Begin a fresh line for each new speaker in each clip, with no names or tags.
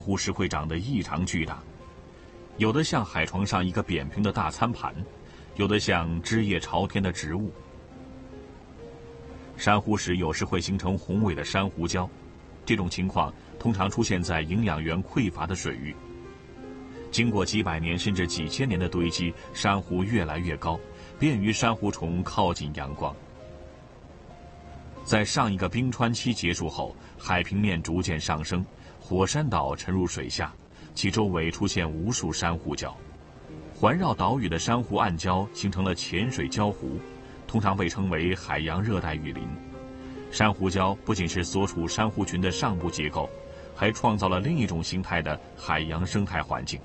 瑚石会长得异常巨大，有的像海床上一个扁平的大餐盘，有的像枝叶朝天的植物。珊瑚石有时会形成宏伟的珊瑚礁，这种情况通常出现在营养源匮乏的水域。经过几百年甚至几千年的堆积，珊瑚越来越高，便于珊瑚虫靠近阳光。在上一个冰川期结束后，海平面逐渐上升，火山岛沉入水下，其周围出现无数珊瑚礁，环绕岛屿的珊瑚暗礁形成了浅水礁湖，通常被称为海洋热带雨林。珊瑚礁不仅是所处珊瑚群的上部结构，还创造了另一种形态的海洋生态环境。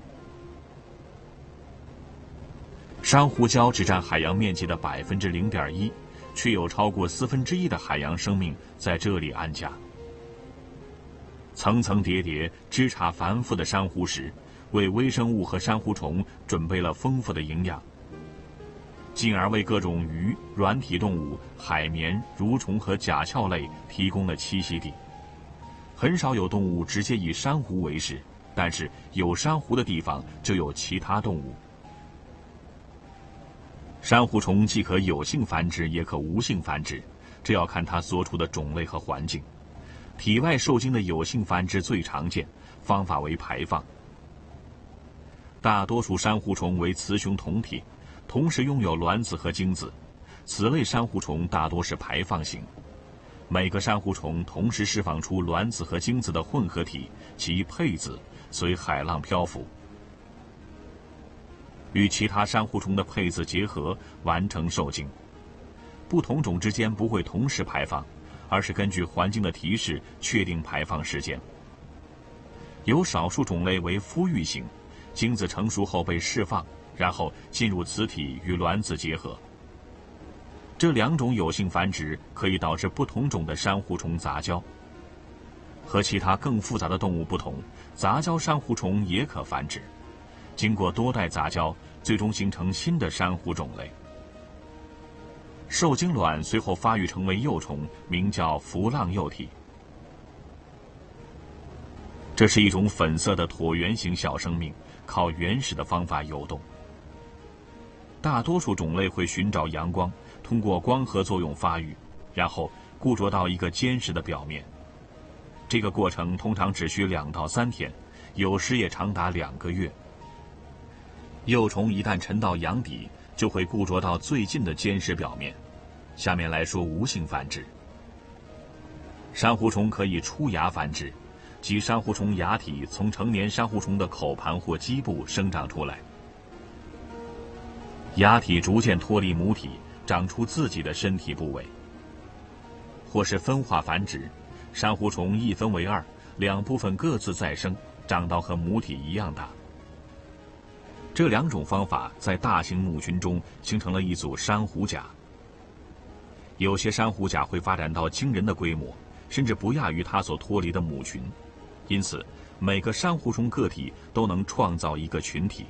珊瑚礁只占海洋面积的0.1%，却有超过1/4的海洋生命在这里安家。层层叠叠、枝杈繁复的珊瑚石，为微生物和珊瑚虫准备了丰富的营养，进而为各种鱼、软体动物、海绵、蠕虫和甲壳类提供了栖息地。很少有动物直接以珊瑚为食，但是有珊瑚的地方就有其他动物。珊瑚虫既可有性繁殖，也可无性繁殖，这要看它所处的种类和环境。体外受精的有性繁殖最常见，方法为排放。大多数珊瑚虫为雌雄同体，同时拥有卵子和精子。此类珊瑚虫大多是排放型，每个珊瑚虫同时释放出卵子和精子的混合体，其配子随海浪漂浮，与其他珊瑚虫的配子结合，完成受精。不同种之间不会同时排放，而是根据环境的提示确定排放时间。有少数种类为孵育型，精子成熟后被释放，然后进入雌体与卵子结合。这两种有性繁殖可以导致不同种的珊瑚虫杂交。和其他更复杂的动物不同，杂交珊瑚虫也可繁殖，经过多代杂交，最终形成新的珊瑚种类。受精卵随后发育成为幼虫，名叫浮浪幼体。这是一种粉色的椭圆形小生命，靠原始的方法游动。大多数种类会寻找阳光，通过光合作用发育，然后固着到一个坚实的表面。这个过程通常只需2到3天，有时也长达2个月。幼虫一旦沉到阳底，就会固着到最近的坚实表面。下面来说无性繁殖。珊瑚虫可以出芽繁殖，即珊瑚虫芽体从成年珊瑚虫的口盘或基部生长出来。芽体逐渐脱离母体，长出自己的身体部位。或是分化繁殖，珊瑚虫一分为2，两部分各自再生，长到和母体一样大。这两种方法在大型母群中形成了一组珊瑚甲。有些珊瑚甲会发展到惊人的规模，甚至不亚于它所脱离的母群，因此每个珊瑚虫个体都能创造一个群体。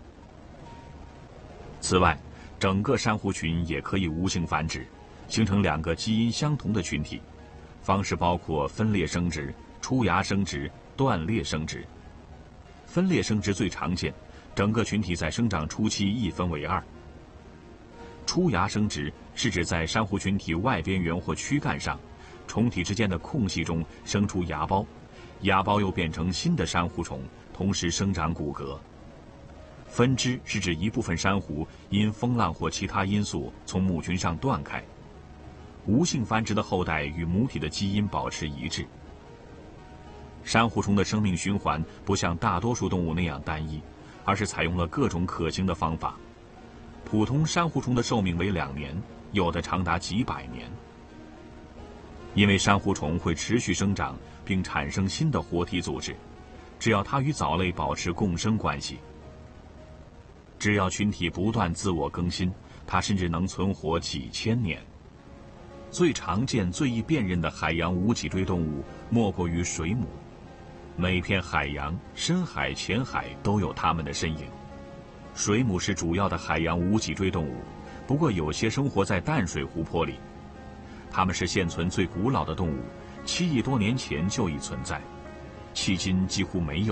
此外，整个珊瑚群也可以无性繁殖，形成2个基因相同的群体，方式包括分裂生殖、出芽生殖、断裂生殖。分裂生殖最常见，整个群体在生长初期一分为2。出芽生殖是指在珊瑚群体外边缘或躯干上，虫体之间的空隙中生出芽孢，芽孢又变成新的珊瑚虫，同时生长骨骼。分支是指一部分珊瑚因风浪或其他因素从母群上断开。无性繁殖的后代与母体的基因保持一致。珊瑚虫的生命循环不像大多数动物那样单一，而是采用了各种可行的方法。普通珊瑚虫的寿命为2年，有的长达几百年。因为珊瑚虫会持续生长并产生新的活体组织，只要它与藻类保持共生关系，只要群体不断自我更新，它甚至能存活几千年。最常见、最易辨认的海洋无脊椎动物莫过于水母，每片海洋、深海、浅海都有它们的身影。水母是主要的海洋无脊椎动物，不过有些生活在淡水湖泊里。它们是现存最古老的动物，7亿多年前就已存在，迄今几乎没有